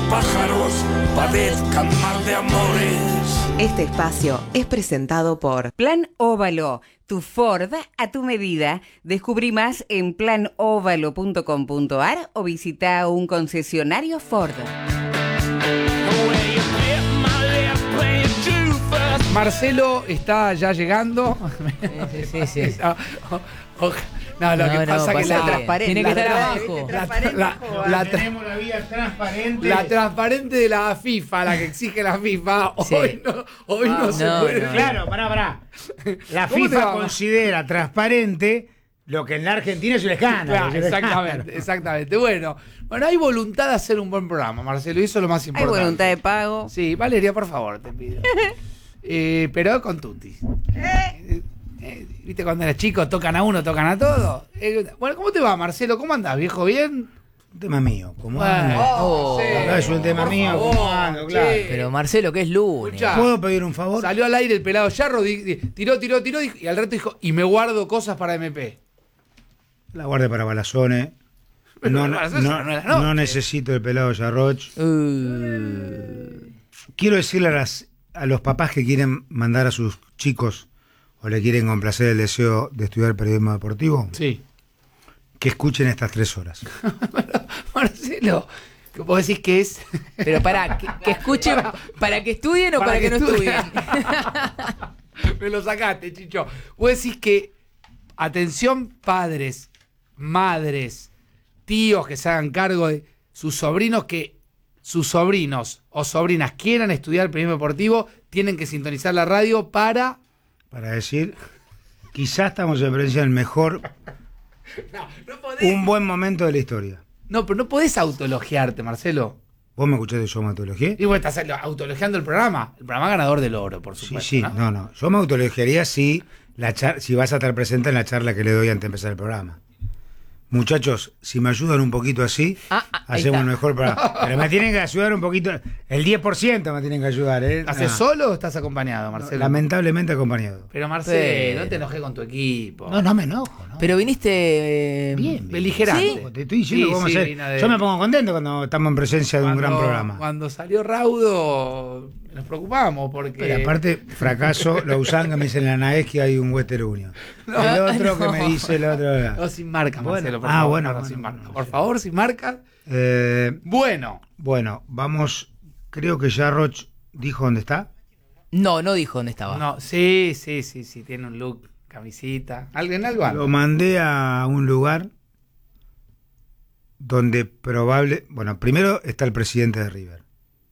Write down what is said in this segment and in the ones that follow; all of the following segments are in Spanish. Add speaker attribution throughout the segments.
Speaker 1: pájaros padezcan mal de amores.
Speaker 2: Este espacio es presentado por
Speaker 3: Plan Óvalo, tu Ford a tu medida. Descubrí más en planovalo.com.ar o visita un concesionario Ford.
Speaker 4: Marcelo está ya llegando.
Speaker 5: Sí.
Speaker 4: No, lo que pasa es que la
Speaker 3: transparente.
Speaker 5: Tiene que estar abajo.
Speaker 6: Tenemos la vía transparente.
Speaker 4: La transparente de la FIFA, la que exige la FIFA,
Speaker 5: Sí.
Speaker 4: hoy no se puede.
Speaker 5: no.
Speaker 6: Claro, pará. La
Speaker 4: ¿Cómo te
Speaker 6: FIFA
Speaker 4: va?
Speaker 6: considera transparente lo que en la Argentina es un escándalo.
Speaker 4: Claro, exactamente. Bueno, hay voluntad de hacer un buen programa, Marcelo, y eso es lo más
Speaker 3: Hay
Speaker 4: importante.
Speaker 3: voluntad de pago.
Speaker 4: Sí, Valeria, por favor, te pido. Pero con tutti. ¿Viste cuando eras chico tocan a uno, tocan a todos? Bueno, ¿cómo te va, Marcelo? ¿Cómo andás, viejo? ¿Bien?
Speaker 6: Un tema mío, ¿cómo
Speaker 4: Bueno,
Speaker 6: ando?
Speaker 5: Oh,
Speaker 4: sí,
Speaker 6: Acá es un tema
Speaker 4: por
Speaker 6: mío,
Speaker 4: favor,
Speaker 6: ¿cómo ando? Claro.
Speaker 4: sí.
Speaker 5: Pero Marcelo, que es lunes.
Speaker 4: Escuchá.
Speaker 6: ¿Puedo pedir un favor?
Speaker 4: Salió al aire el pelado Yarro, tiró, y al rato dijo, y me guardo cosas para MP.
Speaker 6: La guardia para Balazones.
Speaker 4: Pero para eso no era noche.
Speaker 6: No necesito el pelado Yarroch. Quiero decirle a los papás que quieren mandar a sus chicos o le quieren complacer el deseo de estudiar periodismo deportivo,
Speaker 4: Sí.
Speaker 6: que escuchen estas 3 horas.
Speaker 4: Marcelo, vos decís que es...
Speaker 5: Pero que escuchen, para que estudien o para que no estudien.
Speaker 4: Me lo sacaste, Chicho. Vos decís que, atención, padres, madres, tíos que se hagan cargo de sus sobrinos, que sus sobrinos o sobrinas quieran estudiar periodismo deportivo, tienen que sintonizar la radio para
Speaker 6: Decir, quizás estamos en presencia del mejor,
Speaker 4: no podés.
Speaker 6: un buen momento de la historia.
Speaker 4: No, pero no podés autologiarte, Marcelo.
Speaker 6: ¿Vos me escuchaste yo me autologié?
Speaker 4: Y vos estás autologiando el programa ganador del oro, por supuesto.
Speaker 6: Sí, no. Yo me autologiaría si vas a estar presente en la charla que le doy antes de empezar el programa. Muchachos, si me ayudan un poquito así,
Speaker 5: ahí
Speaker 6: hacemos
Speaker 5: está.
Speaker 6: un mejor programa. Pero me tienen que ayudar un poquito, el 10% me tienen que ayudar, ¿eh?
Speaker 4: ¿Haces
Speaker 6: No.
Speaker 4: solo o estás acompañado, Marcelo?
Speaker 6: Lamentablemente acompañado.
Speaker 4: Pero Marcelo,
Speaker 5: Sí.
Speaker 4: no te enojes con tu equipo.
Speaker 6: No me enojo, ¿no?
Speaker 5: Pero viniste...
Speaker 6: Bien.
Speaker 4: Beligerante.
Speaker 6: Te estoy diciendo
Speaker 4: Sí,
Speaker 6: cómo
Speaker 4: sí,
Speaker 6: hacer.
Speaker 4: vino de-
Speaker 6: Yo me pongo contento cuando estamos en presencia de un gran programa.
Speaker 4: Cuando salió Raudo, nos preocupamos porque...
Speaker 6: Pero aparte, fracaso, lo usan que me dicen en la NAES que hay un Western Union. El otro que me dice el otro.
Speaker 4: No, sin marca,
Speaker 6: Bueno.
Speaker 4: Marcelo, por
Speaker 6: Ah,
Speaker 4: favor.
Speaker 6: bueno,
Speaker 4: no,
Speaker 6: bueno,
Speaker 4: sin marca.
Speaker 6: bueno,
Speaker 4: Por
Speaker 6: sí.
Speaker 4: favor, sin marca. Bueno.
Speaker 6: Bueno, vamos. Creo que ya Roch dijo dónde está.
Speaker 5: No dijo dónde estaba.
Speaker 4: No, sí, tiene un look, camisita. ¿Alguien algo?
Speaker 6: Lo mandé a un lugar donde bueno, primero está el presidente de River.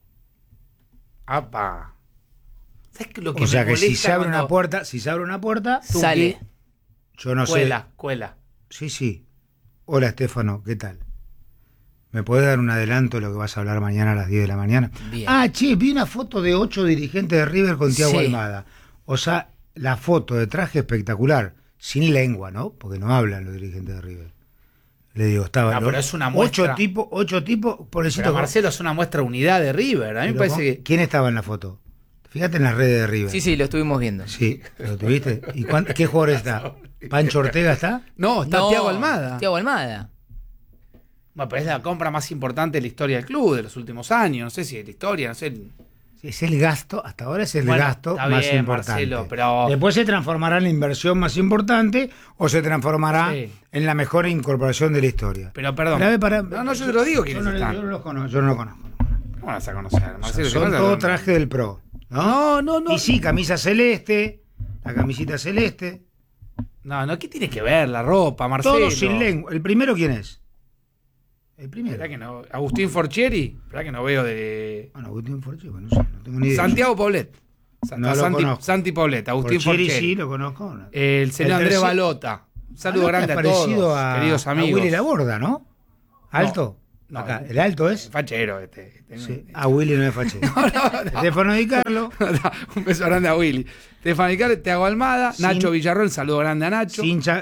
Speaker 4: ¡Apa! ¿Sabes qué lo que
Speaker 6: O sea
Speaker 4: me
Speaker 6: que si
Speaker 4: molesta
Speaker 6: se abre
Speaker 4: cuando-
Speaker 6: una puerta,
Speaker 5: Sale.
Speaker 6: yo no
Speaker 4: Cuela.
Speaker 6: sé. Sí. Hola, Estefano, ¿qué tal? ¿Me podés dar un adelanto de lo que vas a hablar mañana a las 10 de la mañana?
Speaker 5: Bien.
Speaker 6: Ah, che, vi una foto de 8 dirigentes de River con Thiago
Speaker 5: Sí.
Speaker 6: Almada. O sea, la foto de traje espectacular, sin lengua, ¿no? Porque no hablan los dirigentes de River. Le digo, estaba...
Speaker 4: No, pero es una muestra.
Speaker 6: 8 tipos, pobrecito.
Speaker 4: Pero Marcelo es una muestra de unidad de River. A mí me parece que...
Speaker 6: ¿Quién estaba en la foto? Fíjate en las redes de River.
Speaker 5: Sí, lo estuvimos viendo.
Speaker 6: Sí, ¿lo tuviste? ¿Y qué jugador está? ¿Pancho Ortega está?
Speaker 4: No, está Thiago Almada.
Speaker 5: Thiago Almada.
Speaker 4: Bueno, pero es la compra más importante de la historia del club de los últimos años. No sé si de la historia, no sé.
Speaker 6: Es el gasto, hasta ahora es el
Speaker 4: Bueno,
Speaker 6: gasto
Speaker 4: está
Speaker 6: más
Speaker 4: bien,
Speaker 6: importante.
Speaker 4: Marcelo, pero-
Speaker 6: Después se transformará en la inversión más importante o se transformará
Speaker 4: Sí.
Speaker 6: en la mejor incorporación de la historia.
Speaker 4: Pero perdón.
Speaker 6: No,
Speaker 4: yo te lo digo
Speaker 6: yo
Speaker 4: quiénes
Speaker 6: no,
Speaker 4: están.
Speaker 6: yo no lo conozco.
Speaker 4: ¿Cómo vas a conocer, Marcelo?
Speaker 6: Son todo traje del pro.
Speaker 4: No.
Speaker 6: Y sí, camisa celeste, la camisita celeste.
Speaker 4: No, ¿qué tiene que ver la ropa, Marcelo?
Speaker 6: Todos sin lengua. ¿El primero quién es? El primero.
Speaker 4: ¿Verdad que no? Agustín Forchieri, ¿verdad que no veo de...
Speaker 6: Bueno, Agustín Forchieri, no sé, no tengo ni idea.
Speaker 4: Santiago Poblet.
Speaker 6: No lo conozco.
Speaker 4: Santi Poblet, Agustín
Speaker 6: Forchieri
Speaker 4: Forchieri.
Speaker 6: sí, lo conozco. ¿No?
Speaker 4: El señor
Speaker 6: El
Speaker 4: Andrés
Speaker 6: tercer-
Speaker 4: Balota. Un saludo
Speaker 6: Balota
Speaker 4: grande
Speaker 6: es
Speaker 4: a
Speaker 6: parecido
Speaker 4: todos, queridos amigos.
Speaker 6: A Willy Laborda, ¿no? ¿Alto?
Speaker 4: No,
Speaker 6: Acá, ¿el alto es?
Speaker 4: Fachero
Speaker 6: Sí. A Willy no es fachero. Teléfono de Carlos.
Speaker 4: Un beso grande a Willy. Stefano Icardi, Thiago Almada,
Speaker 6: Sin-
Speaker 4: Nacho Villarroel, saludo grande a Nacho.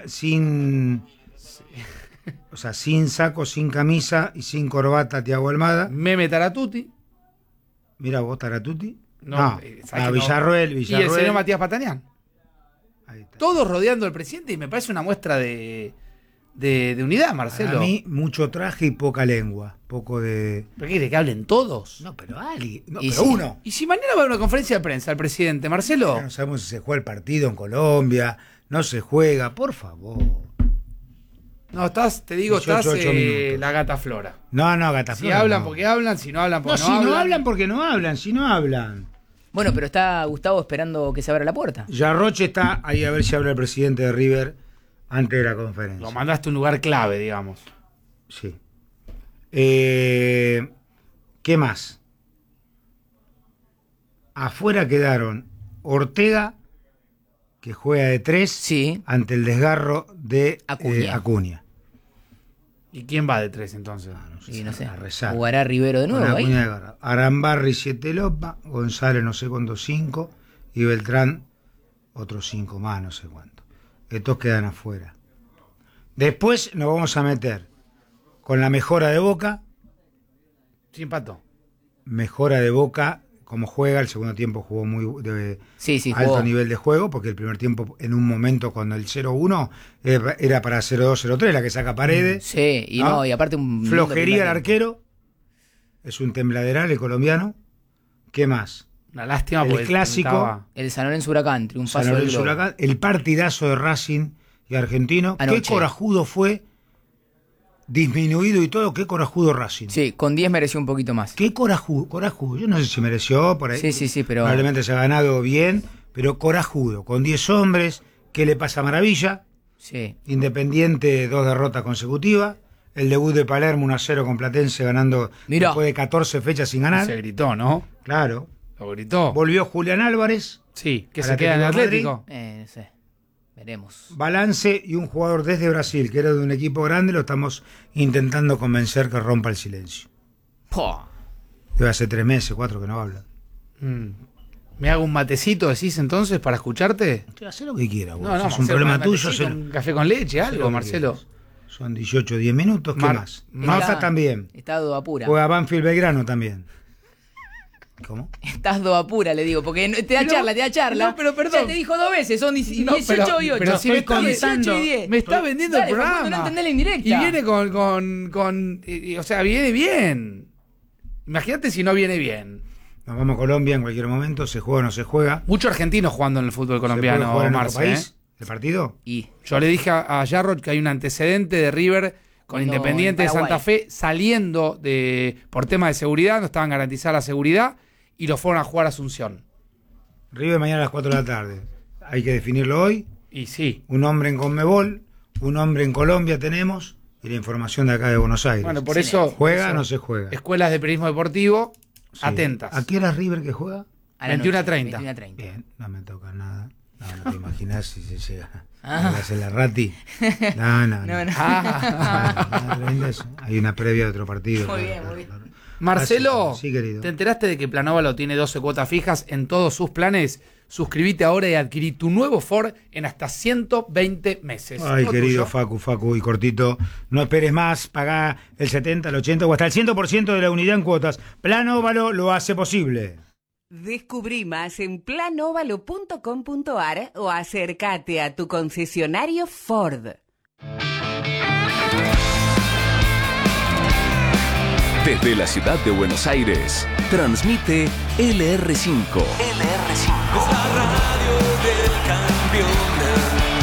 Speaker 6: O sea, sin saco, sin camisa y sin corbata, Thiago Almada.
Speaker 4: Meme Taratuti.
Speaker 6: Mira vos, Taratuti.
Speaker 4: No,
Speaker 6: No,
Speaker 4: ¿sabes
Speaker 6: a
Speaker 4: que
Speaker 6: Villarroel.
Speaker 4: Y el señor Matías Patanián.
Speaker 6: Ahí está.
Speaker 4: Todos rodeando al presidente y me parece una muestra de de unidad, Marcelo.
Speaker 6: A mí, mucho traje y poca lengua. Poco de.
Speaker 4: ¿Pero qué quiere que hablen todos?
Speaker 6: No, pero alguien. No,
Speaker 5: Y
Speaker 6: pero
Speaker 5: sí.
Speaker 6: uno.
Speaker 4: Y si mañana va a haber una conferencia de prensa el presidente, Marcelo.
Speaker 6: Ya no sabemos si se juega el partido en Colombia. No se juega, por favor.
Speaker 4: No, te digo,
Speaker 6: 18,
Speaker 4: estás
Speaker 6: 8 minutos.
Speaker 4: la gata Flora.
Speaker 6: No, Gata
Speaker 4: Si
Speaker 6: Flora,
Speaker 4: hablan
Speaker 6: no.
Speaker 4: porque hablan, si no hablan
Speaker 6: No,
Speaker 4: porque
Speaker 6: si
Speaker 4: no hablan.
Speaker 6: no hablan porque no hablan, si no hablan.
Speaker 5: Bueno, pero está Gustavo esperando que se abra la puerta.
Speaker 6: Ya Roche está ahí a ver si habla el presidente de River antes de la conferencia.
Speaker 4: Lo mandaste a un lugar clave, digamos.
Speaker 6: Sí. ¿Qué más? Afuera quedaron Ortega, que juega de 3,
Speaker 5: Sí.
Speaker 6: ante el desgarro de
Speaker 5: Acuña.
Speaker 6: Acuña.
Speaker 4: ¿Y quién va de 3 entonces?
Speaker 5: Y no sé.
Speaker 6: A rezar.
Speaker 5: ¿Jugará Rivero de
Speaker 6: Con
Speaker 5: nuevo ahí?
Speaker 6: Acuña de garra. Arambarri 7 Lopa, González no sé cuántos 5 y Beltrán otros 5 más, no sé cuánto. Estos quedan afuera. Después nos vamos a meter con la mejora de Boca.
Speaker 4: Sí, empató.
Speaker 6: Mejora de Boca, como juega, el segundo tiempo jugó muy de
Speaker 5: Sí,
Speaker 6: alto
Speaker 5: jugó.
Speaker 6: nivel de juego, porque el primer tiempo, en un momento, cuando el 0-1 era para 0-2, 0-3, la que saca Paredes.
Speaker 5: Sí, y
Speaker 6: ¿no?
Speaker 5: no, y aparte un... lindo
Speaker 6: Flojería el
Speaker 5: primer
Speaker 6: arquero, es un tembladeral el colombiano. ¿Qué más?
Speaker 4: Una lástima
Speaker 6: El
Speaker 4: porque
Speaker 6: clásico.
Speaker 5: tiempo. El San Lorenzo Huracán, triunfazo
Speaker 6: San
Speaker 5: del
Speaker 6: Lorenzo
Speaker 5: Globo.
Speaker 6: Huracán, el partidazo de Racing y Argentino.
Speaker 5: Anoche.
Speaker 6: Qué corajudo fue, disminuido y todo, qué corajudo Racing.
Speaker 5: Sí, con 10 mereció un poquito más.
Speaker 6: Qué corajudo. Yo no sé si mereció por ahí.
Speaker 5: Sí, pero...
Speaker 6: Probablemente se ha ganado bien, pero corajudo, con 10 hombres, ¿qué le pasa a Maravilla?
Speaker 5: Sí.
Speaker 6: Independiente, 2 derrotas consecutivas. El debut de Palermo 1-0 con Platense ganando
Speaker 5: Mirá.
Speaker 6: después de 14 fechas sin ganar.
Speaker 4: se gritó, ¿no?
Speaker 6: Claro.
Speaker 4: Lo gritó.
Speaker 6: Volvió Julián Álvarez.
Speaker 4: Sí, que
Speaker 6: al
Speaker 4: se queda en el
Speaker 6: Atlético de
Speaker 4: Atlético.
Speaker 5: No sé. Veremos.
Speaker 6: Balance y un jugador desde Brasil, que era de un equipo grande, lo estamos intentando convencer que rompa el silencio.
Speaker 5: Po.
Speaker 6: Debe hace 3 meses, 4 que no habla.
Speaker 4: ¿Me hago un matecito, decís entonces, para escucharte?
Speaker 6: Haz lo que quiera, vos.
Speaker 4: No, no,
Speaker 6: es un
Speaker 4: Marcelo,
Speaker 6: problema
Speaker 4: un
Speaker 6: tuyo.
Speaker 4: matecito,
Speaker 6: hacelo.
Speaker 4: un café con leche,
Speaker 6: Haz lo
Speaker 4: algo,
Speaker 6: que
Speaker 4: Marcelo.
Speaker 6: quieras. Son 18, 10 minutos, ¿qué
Speaker 4: Mar-
Speaker 6: más?
Speaker 4: Mar-
Speaker 6: Nota también.
Speaker 5: Estás do apura.
Speaker 6: Juega Banfield Belgrano también. ¿Cómo?
Speaker 5: Estás do apura, le digo, porque te da
Speaker 4: Pero-
Speaker 5: charla.
Speaker 4: no, pero perdón.
Speaker 5: Ya te dijo 2 veces, son 18
Speaker 4: No, pero-
Speaker 5: y 8.
Speaker 4: pero si me está
Speaker 5: 18 y 10.
Speaker 4: Me está vendiendo
Speaker 5: Dale,
Speaker 4: el
Speaker 5: Facundo,
Speaker 4: programa.
Speaker 5: no entendés la indirecta.
Speaker 4: Y viene o sea, viene bien. Imagínate si no viene bien.
Speaker 6: Nos vamos a Colombia en cualquier momento, se juega o no se juega.
Speaker 4: Mucho argentino jugando en el fútbol
Speaker 6: ¿Se puede
Speaker 4: colombiano,
Speaker 6: jugar en otro
Speaker 4: Marce.
Speaker 6: país el partido?
Speaker 5: Y
Speaker 4: Yo le dije a Jarrod que hay un antecedente de River con
Speaker 5: No,
Speaker 4: Independiente
Speaker 5: en
Speaker 4: de Santa
Speaker 5: Paraguay.
Speaker 4: Fe saliendo por temas de seguridad, no estaban garantizada la seguridad y lo fueron a jugar a Asunción.
Speaker 6: River mañana a las 4 de la tarde. Hay que definirlo hoy.
Speaker 4: Y sí.
Speaker 6: Un hombre en Conmebol, un hombre en Colombia tenemos y la información de acá de Buenos Aires.
Speaker 4: Bueno, por
Speaker 5: Sí,
Speaker 4: eso.
Speaker 6: ¿Juega o
Speaker 4: eso,
Speaker 6: no se juega?
Speaker 4: Escuelas de periodismo deportivo,
Speaker 6: Sí.
Speaker 4: atentas.
Speaker 6: ¿A qué hora es River que juega?
Speaker 5: a la
Speaker 4: 21:30.
Speaker 5: 21:30.
Speaker 6: Bien, no me toca nada. No te imaginas si se llega
Speaker 5: Ah.
Speaker 6: a hacer la Rati. No.
Speaker 5: No.
Speaker 4: Ah.
Speaker 6: Hay una previa de otro partido.
Speaker 5: Muy bien, muy bien.
Speaker 4: Marcelo,
Speaker 6: Sí, querido.
Speaker 4: ¿te enteraste de que Planóvalo tiene 12 cuotas fijas en todos sus planes? Suscríbete ahora y adquirí tu nuevo Ford en hasta 120 meses.
Speaker 6: Ay,
Speaker 4: ¿Lo
Speaker 6: querido
Speaker 4: tuyo?
Speaker 6: Facu, y cortito. No esperes más, pagá el 70, el 80 o hasta el 100% de la unidad en cuotas. Plan Óvalo lo hace posible.
Speaker 3: Descubrí más en planovalo.com.ar o acércate a tu concesionario Ford.
Speaker 7: Desde la ciudad de Buenos Aires, transmite LR5.
Speaker 1: Es la radio de